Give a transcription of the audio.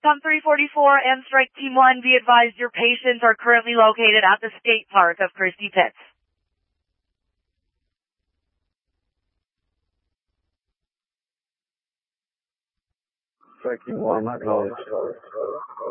Tom 344 and Strike Team 1, be advised your patients are currently located at the skate park of Christie Pitts. Strike Team 1, acknowledged.